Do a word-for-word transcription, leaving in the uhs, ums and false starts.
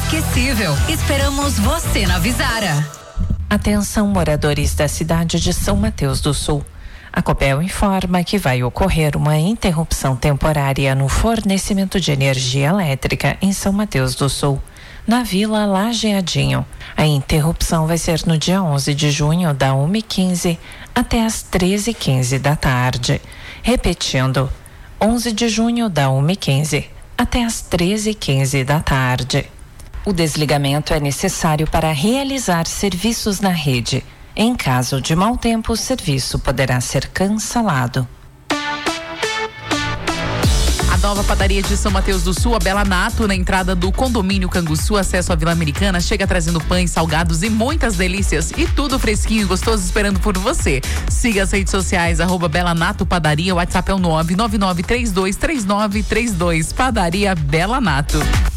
inesquecível. Esperamos você na Vizara. Atenção, moradores da cidade de São Mateus do Sul. A Copel informa que vai ocorrer uma interrupção temporária no fornecimento de energia elétrica em São Mateus do Sul, na Vila Lajeadinho. A interrupção vai ser no dia onze de junho, da uma e quinze até as treze e quinze da tarde. Repetindo, onze de junho, da uma e quinze até as treze e quinze da tarde. O desligamento é necessário para realizar serviços na rede. Em caso de mau tempo, o serviço poderá ser cancelado. A nova padaria de São Mateus do Sul, a Bela Nato, na entrada do condomínio Canguçu, acesso à Vila Americana, chega trazendo pães, salgados e muitas delícias. E tudo fresquinho e gostoso esperando por você. Siga as redes sociais, arroba Bela Nato Padaria, o WhatsApp é o nove nove nove três dois três nove três dois. Padaria Bela Nato.